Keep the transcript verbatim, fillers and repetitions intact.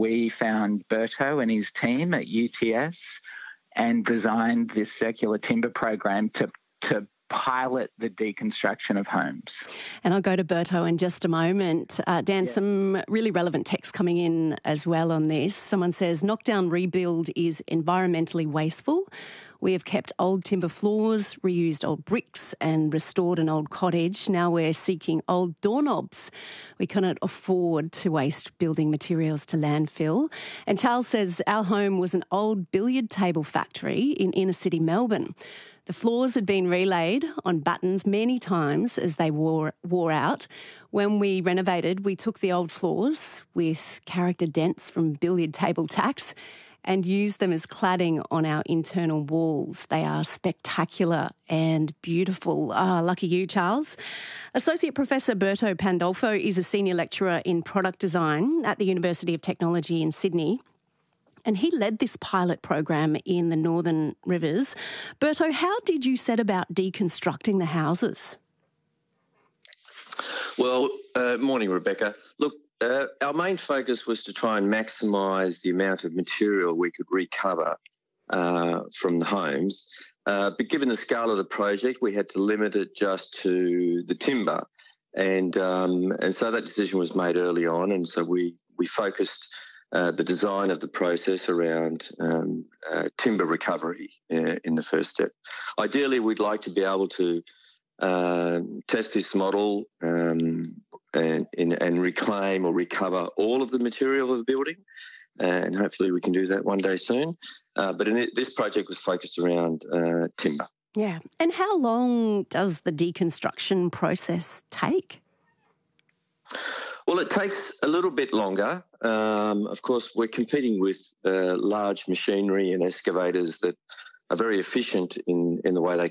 we found Berto and his team at U T S and designed this circular timber program to, to pilot the deconstruction of homes. And I'll go to Berto in just a moment. Uh, Dan, yeah. some really relevant text coming in as well on this. Someone says, knockdown rebuild is environmentally wasteful. We have kept old timber floors, reused old bricks and restored an old cottage. Now we're seeking old doorknobs. We cannot afford to waste building materials to landfill. And Charles says, our home was an old billiard table factory in inner city Melbourne. The floors had been relaid on buttons many times as they wore, wore out. When we renovated, we took the old floors with character dents from billiard table tacks and used them as cladding on our internal walls. They are spectacular and beautiful. Ah, lucky you, Charles. Associate Professor Berto Pandolfo is a senior lecturer in product design at the University of Technology in Sydney. And he led this pilot program in the Northern Rivers. Berto, how did you set about deconstructing the houses? Well, uh, morning, Rebecca. Look, uh, our main focus was to try and maximise the amount of material we could recover uh, from the homes. Uh, but given the scale of the project, we had to limit it just to the timber. And um, and so that decision was made early on. And so we, we focused Uh, the design of the process around um, uh, timber recovery uh, in the first step. Ideally, we'd like to be able to uh, test this model um, and, and, and reclaim or recover all of the material of the building, and hopefully we can do that one day soon. Uh, but in it, this project was focused around uh, timber. Yeah. And how long does the deconstruction process take? Well, it takes a little bit longer. Um, of course, we're competing with uh, large machinery and excavators that are very efficient in, in the way they